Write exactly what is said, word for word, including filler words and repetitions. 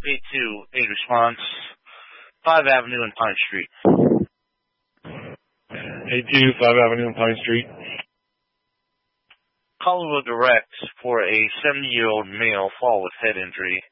eight two eight response, five Avenue and Pine Street. eight two five Avenue and Pine Street. Call will direct for a seventy-year-old male fall with head injury.